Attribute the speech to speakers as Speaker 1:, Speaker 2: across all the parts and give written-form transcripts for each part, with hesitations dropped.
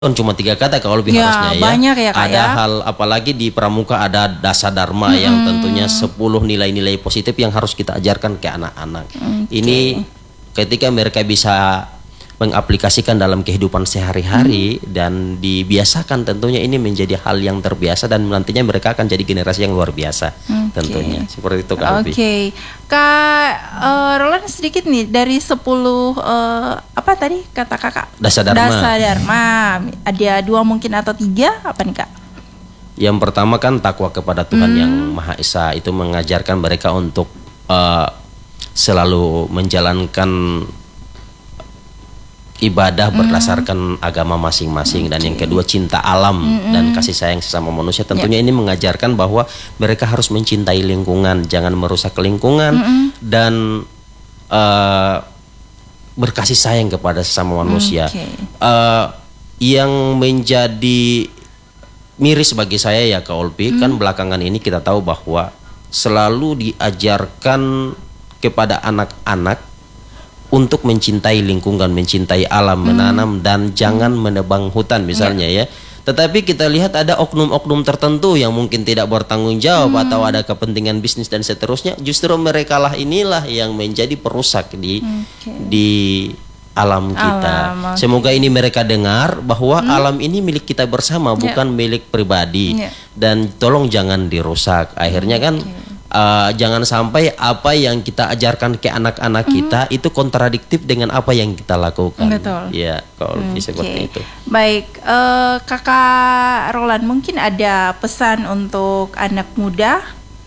Speaker 1: cuma 3 kata kalau lebih
Speaker 2: Ya,
Speaker 1: harusnya ya.
Speaker 2: banyak ya, Kak,
Speaker 1: Ada
Speaker 2: ya.
Speaker 1: hal apalagi di pramuka ada dasa dharma yang tentunya 10 nilai-nilai positif yang harus kita ajarkan ke anak-anak. Ini ketika mereka bisa mengaplikasikan dalam kehidupan sehari-hari dan dibiasakan, tentunya ini menjadi hal yang terbiasa dan nantinya mereka akan jadi generasi yang luar biasa. Tentunya seperti itu Kak Albi.
Speaker 2: Kak Roland, sedikit nih dari 10 apa tadi kata Kakak?
Speaker 1: Dasa dharma.
Speaker 2: Dasa dharma. Ada 2 mungkin atau 3 apa nih Kak?
Speaker 1: Yang pertama kan takwa kepada Tuhan yang Maha Esa, itu mengajarkan mereka untuk selalu menjalankan ibadah berdasarkan agama masing-masing. Dan yang kedua cinta alam dan kasih sayang sesama manusia. Tentunya ini mengajarkan bahwa mereka harus mencintai lingkungan, jangan merusak lingkungan dan berkasih sayang kepada sesama manusia. Yang menjadi miris bagi saya ya Kak Olpi, kan belakangan ini kita tahu bahwa selalu diajarkan kepada anak-anak untuk mencintai lingkungan, mencintai alam, menanam dan jangan menebang hutan misalnya ya. Tetapi kita lihat ada oknum-oknum tertentu yang mungkin tidak bertanggung jawab atau ada kepentingan bisnis dan seterusnya. Justru mereka lah inilah yang menjadi perusak di alam kita. Semoga ini mereka dengar bahwa alam ini milik kita bersama, bukan milik pribadi. Dan tolong jangan dirusak. Akhirnya kan jangan sampai apa yang kita ajarkan ke anak-anak kita itu kontradiktif dengan apa yang kita lakukan.
Speaker 2: Betul.
Speaker 1: Ya, kalau seperti itu.
Speaker 2: Baik, Kakak Roland, mungkin ada pesan untuk anak muda,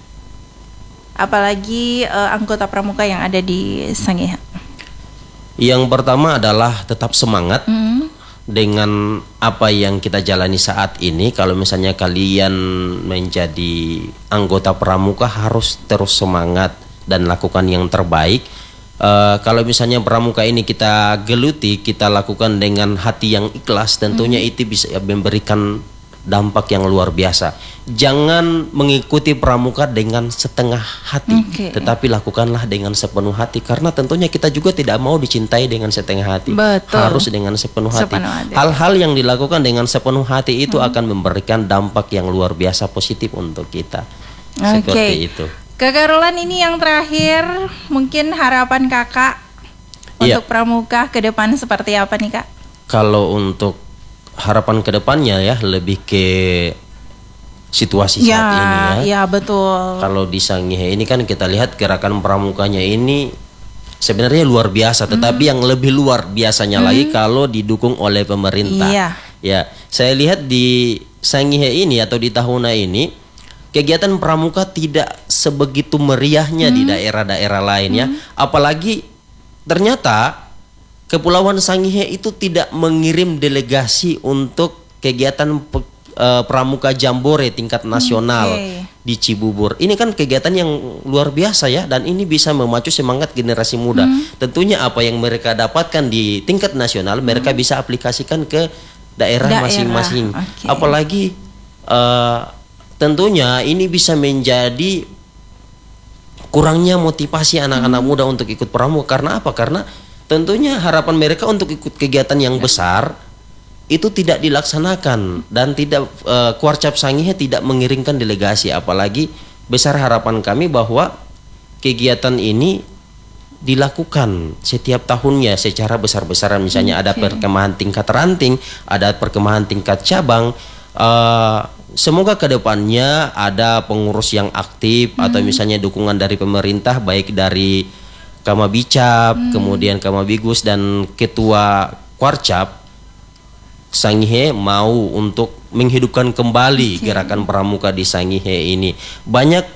Speaker 2: apalagi anggota pramuka yang ada di Sangihe?
Speaker 1: Yang pertama adalah tetap semangat dengan apa yang kita jalani saat ini. Kalau misalnya kalian menjadi anggota pramuka, harus terus semangat dan lakukan yang terbaik. Kalau misalnya pramuka ini kita geluti, kita lakukan dengan hati yang ikhlas, tentunya itu bisa memberikan dampak yang luar biasa. Jangan mengikuti pramuka dengan setengah hati, tetapi lakukanlah dengan sepenuh hati, karena tentunya kita juga tidak mau dicintai dengan setengah hati.
Speaker 2: Betul.
Speaker 1: Harus dengan sepenuh hati. Hal-hal yang dilakukan dengan sepenuh hati itu akan memberikan dampak yang luar biasa positif untuk kita. Seperti itu.
Speaker 2: Kakak Roland, ini yang terakhir, mungkin harapan Kakak untuk pramuka ke depan seperti apa nih Kak? Kalau
Speaker 1: untuk harapan kedepannya ya lebih ke situasi saat ini ya.
Speaker 2: Ya betul.
Speaker 1: Kalau di Sangihe ini kan kita lihat gerakan pramukanya ini sebenarnya luar biasa, tetapi yang lebih luar biasanya lagi kalau didukung oleh pemerintah. Ya, saya lihat di Sangihe ini atau di Tahuna ini kegiatan pramuka tidak sebegitu meriahnya di daerah-daerah lain ya. Apalagi ternyata Kepulauan Sangihe itu tidak mengirim delegasi untuk kegiatan pramuka jambore tingkat nasional di Cibubur. Ini kan kegiatan yang luar biasa ya, dan ini bisa memacu semangat generasi muda. Tentunya apa yang mereka dapatkan di tingkat nasional mereka bisa aplikasikan ke daerah masing-masing. Apalagi tentunya ini bisa menjadi kurangnya motivasi anak-anak muda untuk ikut pramuka. Karena apa? Karena tentunya harapan mereka untuk ikut kegiatan yang besar itu tidak dilaksanakan, dan tidak Kuarcap Sangihe tidak mengirimkan delegasi. Apalagi besar harapan kami bahwa kegiatan ini dilakukan setiap tahunnya secara besar-besaran. Misalnya ada perkemahan tingkat ranting, ada perkemahan tingkat cabang. Semoga kedepannya ada pengurus yang aktif atau misalnya dukungan dari pemerintah, baik dari Kamabicap, kemudian Kamabigus dan Ketua Kuarcap Sangihe mau untuk menghidupkan kembali gerakan pramuka di Sangihe ini. Banyak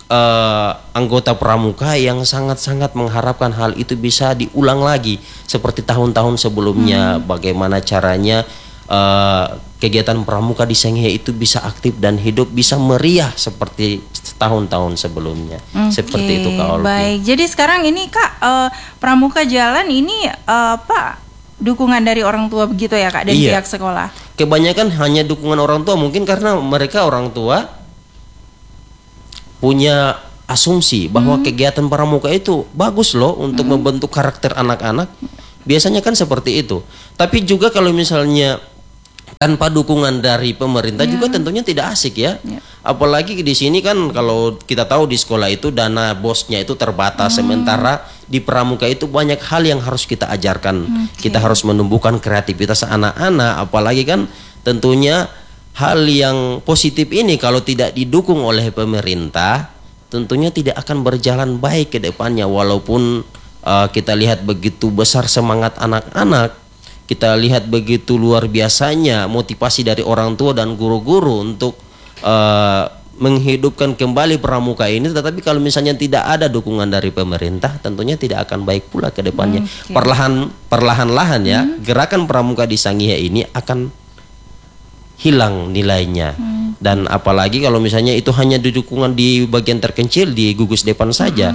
Speaker 1: anggota pramuka yang sangat-sangat mengharapkan hal itu bisa diulang lagi seperti tahun-tahun sebelumnya. Bagaimana caranya kegiatan pramuka di Sangihe itu bisa aktif dan hidup, bisa meriah seperti tahun-tahun sebelumnya. Seperti itu Kak Olvi.
Speaker 2: Baik, jadi sekarang ini Kak, pramuka jalan ini dukungan dari orang tua begitu ya Kak, dari pihak sekolah?
Speaker 1: Kebanyakan hanya dukungan orang tua, mungkin karena mereka orang tua punya asumsi bahwa kegiatan pramuka itu bagus loh untuk membentuk karakter anak-anak. Biasanya kan seperti itu. Tapi juga kalau misalnya tanpa dukungan dari pemerintah juga tentunya tidak asik ya. Apalagi di sini kan kalau kita tahu di sekolah itu dana bosnya itu terbatas, sementara di pramuka itu banyak hal yang harus kita ajarkan. Kita harus menumbuhkan kreativitas anak-anak, apalagi kan tentunya hal yang positif ini kalau tidak didukung oleh pemerintah tentunya tidak akan berjalan baik ke depannya. Walaupun kita lihat begitu besar semangat anak-anak, kita lihat begitu luar biasanya motivasi dari orang tua dan guru-guru untuk menghidupkan kembali pramuka ini, tetapi kalau misalnya tidak ada dukungan dari pemerintah tentunya tidak akan baik pula ke depannya. Perlahan-lahan ya gerakan pramuka di Sangihe ini akan hilang nilainya. Dan apalagi kalau misalnya itu hanya dukungan di bagian terpencil di gugus depan saja,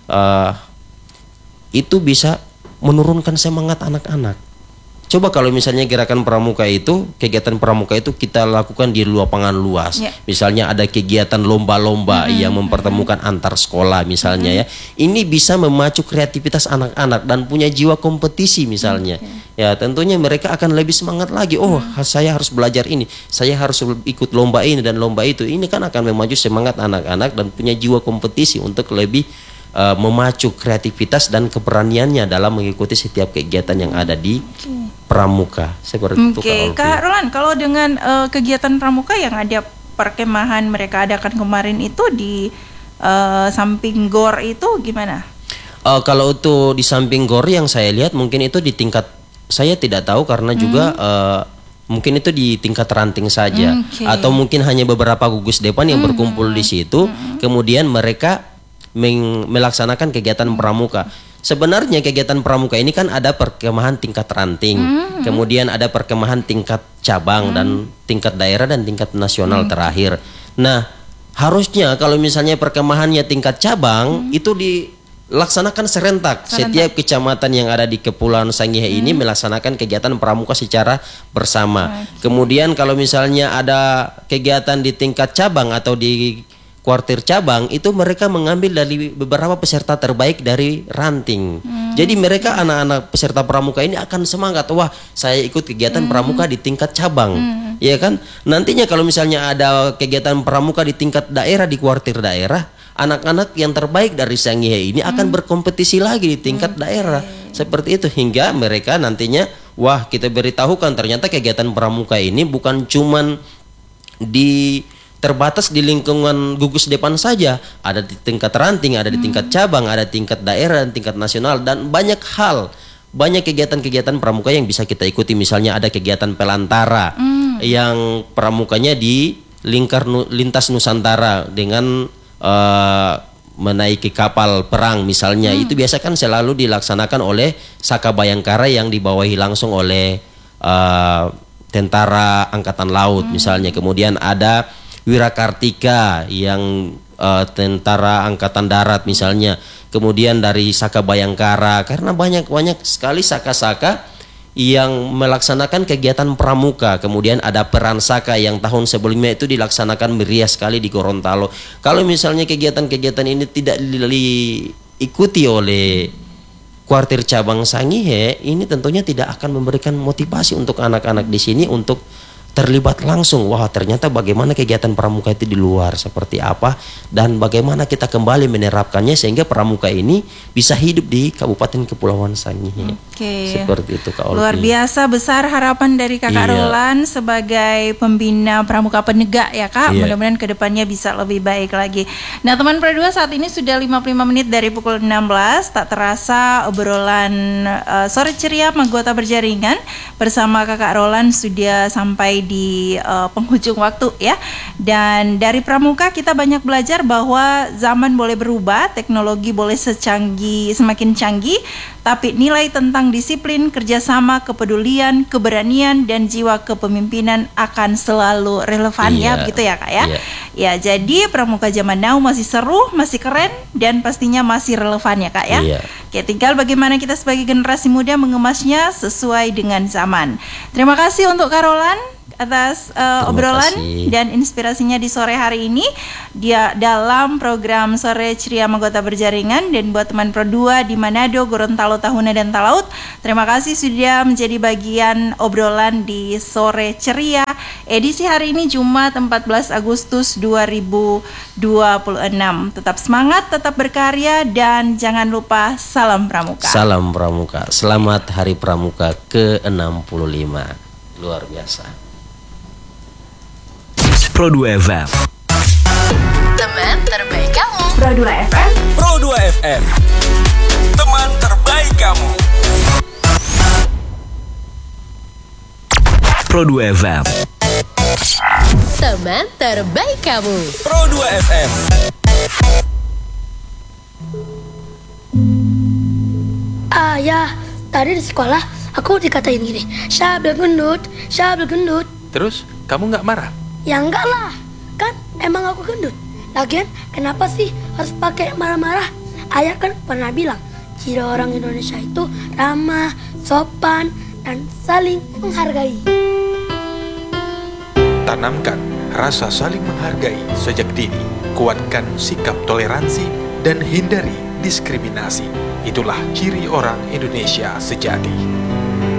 Speaker 1: itu bisa menurunkan semangat anak-anak. Coba kalau misalnya gerakan pramuka itu, kegiatan pramuka itu kita lakukan di lapangan luas. Misalnya ada kegiatan lomba-lomba yang mempertemukan antar sekolah misalnya ya. Ini bisa memacu kreativitas anak-anak dan punya jiwa kompetisi misalnya. Ya, tentunya mereka akan lebih semangat lagi. Oh, saya harus belajar ini, saya harus ikut lomba ini dan lomba itu. Ini kan akan memacu semangat anak-anak dan punya jiwa kompetisi untuk lebih memacu kreativitas dan keberaniannya dalam mengikuti setiap kegiatan yang ada di pramuka. Seperti itu
Speaker 2: Kak Roland, kalau dengan kegiatan pramuka yang ada perkemahan mereka adakan kemarin itu di samping GOR itu gimana?
Speaker 1: Kalau itu di samping GOR yang saya lihat mungkin itu di tingkat, saya tidak tahu karena juga mungkin itu di tingkat ranting saja, atau mungkin hanya beberapa gugus depan yang berkumpul di situ, kemudian mereka melaksanakan kegiatan pramuka. Sebenarnya kegiatan pramuka ini kan ada perkemahan tingkat ranting, kemudian ada perkemahan tingkat cabang dan tingkat daerah dan tingkat nasional terakhir. Nah, harusnya kalau misalnya perkemahannya tingkat cabang itu dilaksanakan serentak. Setiap kecamatan yang ada di Kepulauan Sangihe ini melaksanakan kegiatan pramuka secara bersama. Kemudian kalau misalnya ada kegiatan di tingkat cabang atau di kuartir cabang, itu mereka mengambil dari beberapa peserta terbaik dari ranting. Jadi mereka anak-anak peserta pramuka ini akan semangat, wah saya ikut kegiatan pramuka di tingkat cabang, ya kan? Nantinya kalau misalnya ada kegiatan pramuka di tingkat daerah, di kuartir daerah, anak-anak yang terbaik dari Sangihe ini akan berkompetisi lagi di tingkat daerah. Seperti itu hingga mereka nantinya, wah kita beritahukan ternyata kegiatan pramuka ini bukan cuman terbatas di lingkungan gugus depan saja, ada di tingkat ranting, ada di tingkat cabang, ada tingkat daerah dan tingkat nasional, dan banyak hal, banyak kegiatan-kegiatan pramuka yang bisa kita ikuti. Misalnya ada kegiatan pelantara yang pramukanya di lintas Nusantara dengan menaiki kapal perang misalnya. Itu biasa kan selalu dilaksanakan oleh Saka Bayangkara yang dibawahi langsung oleh tentara angkatan laut misalnya. Kemudian ada Wirakartika yang tentara angkatan darat misalnya. Kemudian dari Saka Bayangkara, karena banyak sekali saka-saka yang melaksanakan kegiatan pramuka. Kemudian ada peran saka yang tahun sebelumnya itu dilaksanakan meriah sekali di Gorontalo. Kalau misalnya kegiatan-kegiatan ini tidak diikuti oleh kuartir cabang Sangihe, ini tentunya tidak akan memberikan motivasi untuk anak-anak di sini untuk terlibat langsung. Wah, ternyata bagaimana kegiatan pramuka itu di luar seperti apa, dan bagaimana kita kembali menerapkannya sehingga pramuka ini bisa hidup di Kabupaten Kepulauan Sangihe. Seperti itu Kak Olvi.
Speaker 2: Luar biasa besar harapan dari Kakak Roland sebagai pembina pramuka penegak ya Kak. Mudah-mudahan kedepannya bisa lebih baik lagi. Nah teman Pro2, saat ini sudah 55 menit dari pukul 16. Tak terasa obrolan sore ceria Mahkota Berjaringan bersama Kakak Roland sudah sampai di penghujung waktu ya. Dan dari pramuka kita banyak belajar bahwa zaman boleh berubah, teknologi boleh semakin canggih, tapi nilai tentang disiplin, kerjasama, kepedulian, keberanian, dan jiwa kepemimpinan akan selalu relevan ya, begitu ya Kak ya. Ya, jadi pramuka zaman now masih seru, masih keren, dan pastinya masih relevan ya Kak ya. Oke, tinggal bagaimana kita sebagai generasi muda mengemasnya sesuai dengan zaman. Terima kasih untuk Kak Roland atas obrolan dan inspirasinya di sore hari ini dia dalam program Sore Ceria Mahkota Berjaringan. Dan buat teman Pro 2 di Manado, Gorontalo, Tahuna dan Talaut, terima kasih sudah menjadi bagian obrolan di Sore Ceria edisi hari ini Jumat 14 Agustus 2026. Tetap semangat, tetap berkarya, dan jangan lupa salam Pramuka.
Speaker 1: Salam Pramuka. Selamat Hari Pramuka ke-65. Luar biasa.
Speaker 3: Pro 2 FM.
Speaker 4: Teman terbaik kamu.
Speaker 2: Pro 2 FM.
Speaker 3: Pro 2 FM. Teman terbaik kamu. Pro 2 FM.
Speaker 4: Teman terbaik kamu.
Speaker 3: Pro 2 FM.
Speaker 5: Ya, tadi di sekolah aku dikatain gini, Syabel gendut, Syabel gendut.
Speaker 6: Terus, kamu nggak marah?
Speaker 5: Ya enggak lah, kan emang aku gendut. Lagian kenapa sih harus pakai marah-marah? Ayah kan pernah bilang, ciri orang Indonesia itu ramah, sopan, dan saling menghargai.
Speaker 6: Tanamkan rasa saling menghargai sejak dini. Kuatkan sikap toleransi dan hindari diskriminasi. Itulah ciri orang Indonesia sejati.